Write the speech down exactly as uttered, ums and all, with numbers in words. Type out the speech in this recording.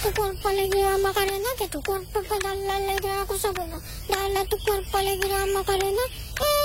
tu cuerpo alegría Macarena, que tu cuerpo para darle alegría a cosas buenas. Dale a tu cuerpo alegría Macarena,